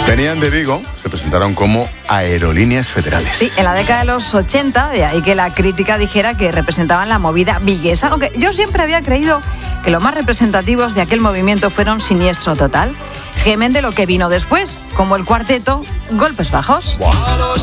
Venían de Vigo, se presentaron como Aerolíneas Federales. Sí, en la década de los 80, de ahí que la crítica dijera que representaban la movida viguesa, aunque yo siempre había creído que los más representativos de aquel movimiento fueron Siniestro Total, gemen de lo que vino después, como el cuarteto Golpes Bajos. A los